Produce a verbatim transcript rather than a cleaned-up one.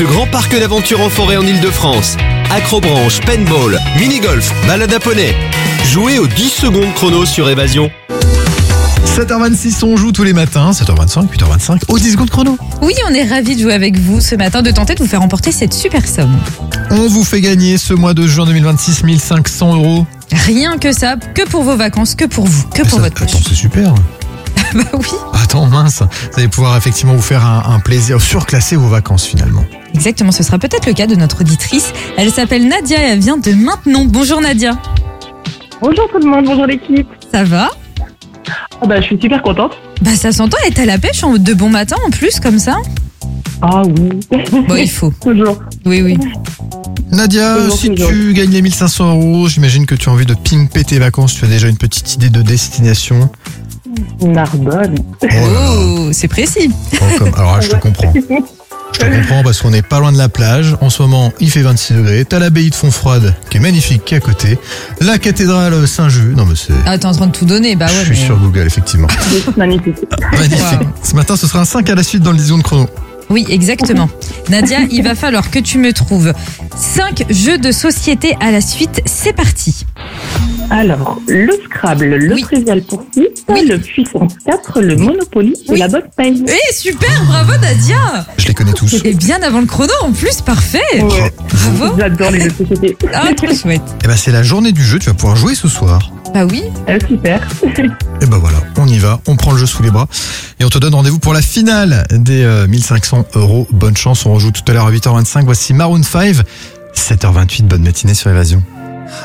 Le grand parc d'aventure en forêt en Ile-de-France. Acrobranche, paintball, mini-golf, balade à poney. Jouez aux dix secondes chrono sur Évasion. sept heures vingt-six, on joue tous les matins, sept heures vingt-cinq, huit heures vingt-cinq, aux dix secondes chrono. Oui, on est ravis de jouer avec vous ce matin, de tenter de vous faire remporter cette super somme. On vous fait gagner ce mois de juin deux mille vingt-six mille cinq cents euros. Rien que ça, que pour vos vacances, que pour vous, que pour Ça, votre poche. attends, c'est super. Bah oui, Attends, mince, vous allez pouvoir effectivement vous faire un, un plaisir, surclasser vos vacances finalement. exactement, ce sera peut-être le cas de notre auditrice. Elle s'appelle Nadia et elle vient de Maintenon. Bonjour Nadia. Bonjour tout le monde, bonjour l'équipe. Ça va? Ah bah, je suis super contente. Bah ça s'entend, elle est à la pêche en de bon matin en plus, comme ça. Ah oui. Bon, il faut. Toujours. Oui, oui. Nadia, Toujours, si toujours. tu gagnes les mille cinq cents euros, j'imagine que tu as envie de pimper tes vacances, tu as déjà une petite idée de destination. Narbonne. Oh là là. Oh, c'est précis. Oh, comme- Alors là, je te comprends. Je te comprends parce qu'on n'est pas loin de la plage. En ce moment, il fait vingt-six degrés. T'as l'abbaye de Fontfroide qui est magnifique, qui est à côté. La cathédrale Saint-Just. Non, mais c'est. Ah, t'es en train de tout donner, bah ouais. je suis mais- sur Google, effectivement. Magnifique. Magnifique. Wow. Ce matin, ce sera un cinq à la suite dans le dix secondes chrono. Oui, exactement. Nadia, il va falloir que tu me trouves cinq jeux de société à la suite. C'est parti. Alors, le Scrabble, le Oui. Trivial Poursuite, Oui. le Puissance quatre, le Monopoly Oui. et la Botte Paye. Eh, super, bravo Nadia. Je les connais tous. Et bien avant le chrono en plus, parfait. Ouais. Bravo. J'adore les jeux de société. Ah, trop chouette. Et ben, c'est la journée du jeu. Tu vas pouvoir jouer ce soir. Bah oui. Ah, super. Et ben voilà, on y va. On prend le jeu sous les bras. Et on te donne rendez-vous pour la finale des euh, mille cinq cents euros. Bonne chance. On rejoue tout à l'heure à huit heures vingt-cinq. Voici Maroon cinq. sept heures vingt-huit. Bonne matinée sur Évasion.